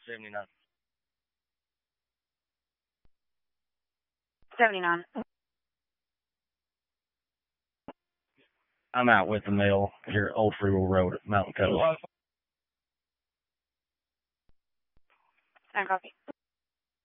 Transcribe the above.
79. 79. I'm out with the mail here at Old Freewell Road at Mountain Cove. I copy.